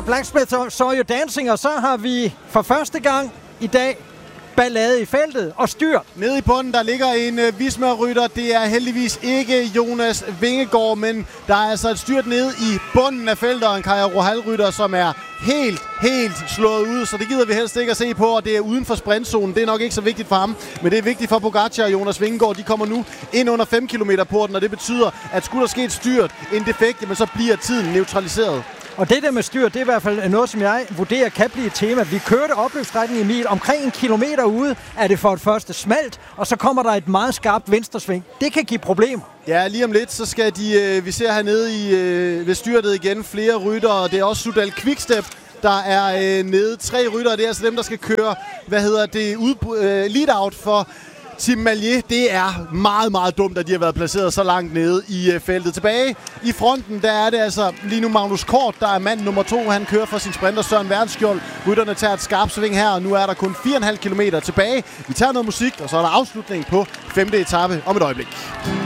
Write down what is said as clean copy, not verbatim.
Blacksmith Saw You Dancing, og så har vi for første gang i dag ballade i feltet og styr. Nede i bunden, der ligger en Visma-rytter. Det er heldigvis ikke Jonas Vingegaard, men der er altså et styrt nede i bunden af feltet, og en Kaja Rohal-rytter, som er helt slået ud, så det gider vi helst ikke at se på, og det er uden for sprintzonen. Det er nok ikke så vigtigt for ham, men det er vigtigt for Pogacar og Jonas Vingegaard. De kommer nu ind under 5 km-porten, og det betyder, at skulle der ske et styrt, en defekt, men så bliver tiden neutraliseret. Og det der med styr, det er i hvert fald noget, som jeg vurderer kan blive et tema. Vi kørte opløbsstrækning, Emil. Omkring 1 kilometer ude er det for det første smalt, og så kommer der et meget skarpt venstresving. Det kan give problemer. Ja, lige om lidt, så skal vi ser hernede ved styrtet igen flere ryttere. Det er også Soudal Quickstep, der er nede. 3 ryttere, det er altså dem, der skal køre, lead-out for Tim Malje. Det er meget dumt, at de har været placeret så langt nede i feltet. Tilbage i fronten, der er det altså lige nu Magnus Kort, der er mand nummer 2. Han kører for sin sprinter Søren Verdensskjold. Rytterne tager et skarpt sving her, og nu er der kun 4,5 km tilbage. Vi tager noget musik, og så er der afslutning på 5. etape om et øjeblik.